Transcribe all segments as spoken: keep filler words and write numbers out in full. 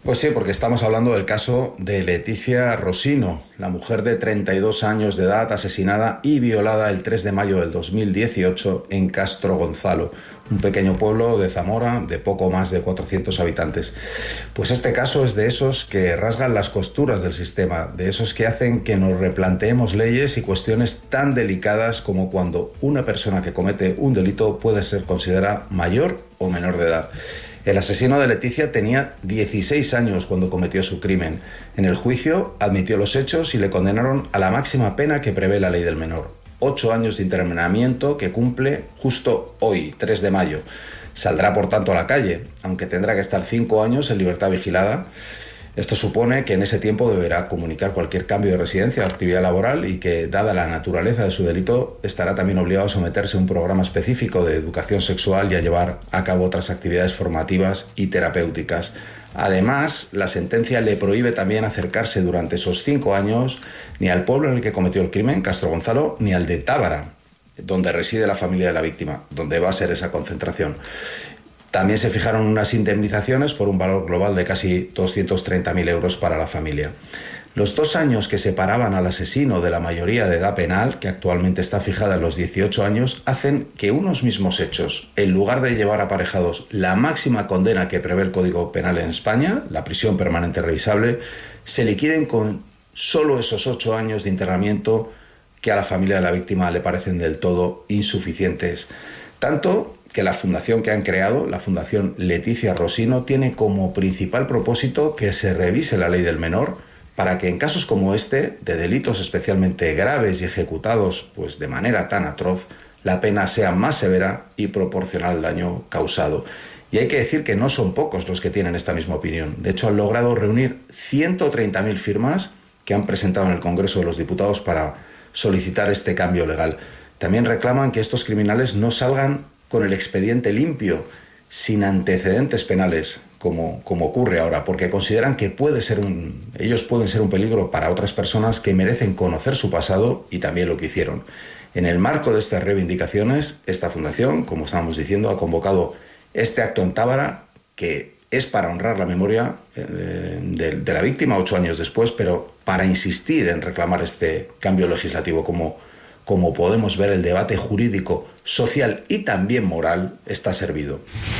Pues sí, porque estamos hablando del caso de Leticia Rosino, la mujer de treinta y dos años de edad asesinada y violada el tres de mayo del dos mil dieciocho en Castro Gonzalo, un pequeño pueblo de Zamora de poco más de cuatrocientos habitantes. Pues este caso es de esos que rasgan las costuras del sistema, de esos que hacen que nos replanteemos leyes y cuestiones tan delicadas como cuando una persona que comete un delito puede ser considerada mayor o menor de edad. El asesino de Leticia tenía dieciséis años cuando cometió su crimen. En el juicio admitió los hechos y le condenaron a la máxima pena que prevé la ley del menor. Ocho años de internamiento que cumple justo hoy, tres de mayo. Saldrá por tanto a la calle, aunque tendrá que estar cinco años en libertad vigilada. Esto supone que en ese tiempo deberá comunicar cualquier cambio de residencia o actividad laboral y que, dada la naturaleza de su delito, estará también obligado a someterse a un programa específico de educación sexual y a llevar a cabo otras actividades formativas y terapéuticas. Además, la sentencia le prohíbe también acercarse durante esos cinco años ni al pueblo en el que cometió el crimen, Castro Gonzalo, ni al de Tábara, donde reside la familia de la víctima, donde va a ser esa concentración. También se fijaron unas indemnizaciones por un valor global de casi doscientos treinta mil euros para la familia. Los dos años que separaban al asesino de la mayoría de edad penal, que actualmente está fijada en los dieciocho años, hacen que unos mismos hechos, en lugar de llevar aparejados la máxima condena que prevé el Código Penal en España, la prisión permanente revisable, se liquiden con solo esos ocho años de internamiento que a la familia de la víctima le parecen del todo insuficientes. Tanto que la fundación que han creado, la Fundación Leticia Rosino, tiene como principal propósito que se revise la ley del menor para que en casos como este, de delitos especialmente graves y ejecutados pues de manera tan atroz, la pena sea más severa y proporcional al daño causado. Y hay que decir que no son pocos los que tienen esta misma opinión. De hecho, han logrado reunir ciento treinta mil firmas que han presentado en el Congreso de los Diputados para solicitar este cambio legal. También reclaman que estos criminales no salgan con el expediente limpio, sin antecedentes penales, como, como ocurre ahora, porque consideran que puede ser un, ellos pueden ser un peligro para otras personas que merecen conocer su pasado y también lo que hicieron. En el marco de estas reivindicaciones, esta fundación, como estábamos diciendo, ha convocado este acto en Tábara, que es para honrar la memoria eh, de, de la víctima ocho años después, pero para insistir en reclamar este cambio legislativo. Como Como podemos ver, el debate jurídico, social y también moral está servido.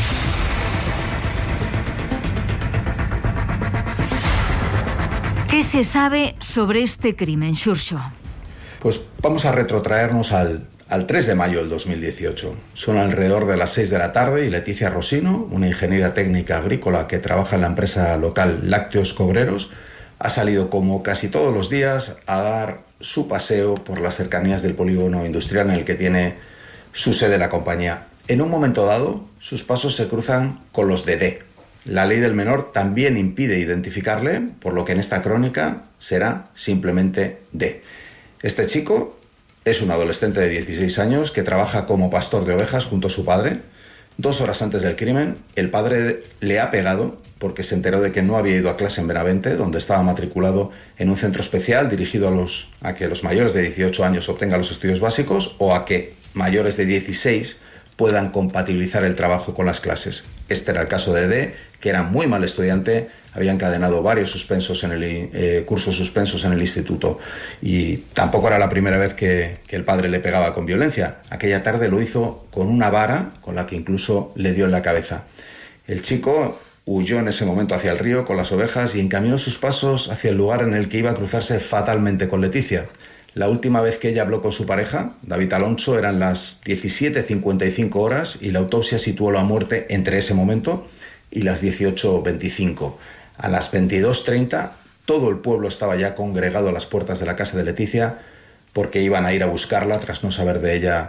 ¿Qué se sabe sobre este crimen, Xurxo? Pues vamos a retrotraernos al, al tres de mayo del dos mil dieciocho. Son alrededor de las seis de la tarde y Leticia Rosino, una ingeniera técnica agrícola que trabaja en la empresa local Lácteos Cobreros, ha salido como casi todos los días a dar su paseo por las cercanías del polígono industrial en el que tiene su sede la compañía. En un momento dado, sus pasos se cruzan con los de D. La ley del menor también impide identificarle, por lo que en esta crónica será simplemente D. Este chico es un adolescente de dieciséis años que trabaja como pastor de ovejas junto a su padre. Dos horas antes del crimen, el padre le ha pegado porque se enteró de que no había ido a clase en Benavente, donde estaba matriculado en un centro especial dirigido a, los, a que los mayores de dieciocho años obtengan los estudios básicos o a que mayores de dieciséis puedan compatibilizar el trabajo con las clases. Este era el caso de D, que era muy mal estudiante, había encadenado varios suspensos en el, eh, cursos suspensos en el instituto y tampoco era la primera vez que, que el padre le pegaba con violencia. Aquella tarde lo hizo con una vara con la que incluso le dio en la cabeza. El chico huyó en ese momento hacia el río con las ovejas y encaminó sus pasos hacia el lugar en el que iba a cruzarse fatalmente con Leticia. La última vez que ella habló con su pareja, David Alonso, eran las diecisiete cincuenta y cinco horas y la autopsia situó la muerte entre ese momento y las dieciocho veinticinco. A las veintidós treinta, todo el pueblo estaba ya congregado a las puertas de la casa de Leticia porque iban a ir a buscarla tras no saber de ella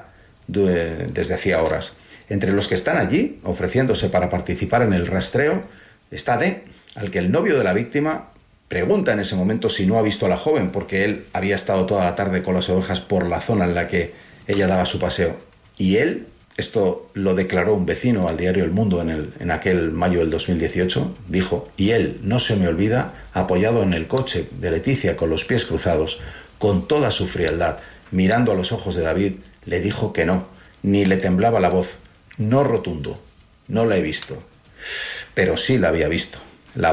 de, desde hacía horas. Entre los que están allí, ofreciéndose para participar en el rastreo, está D, al que el novio de la víctima pregunta en ese momento si no ha visto a la joven, porque él había estado toda la tarde con las ovejas por la zona en la que ella daba su paseo. Y él, esto lo declaró un vecino al diario El Mundo en, el, en aquel mayo del dos mil dieciocho, dijo: y él, no se me olvida, apoyado en el coche de Leticia con los pies cruzados, con toda su frialdad, mirando a los ojos de David, le dijo que no, ni le temblaba la voz. No rotundo, no la he visto, pero sí la había visto.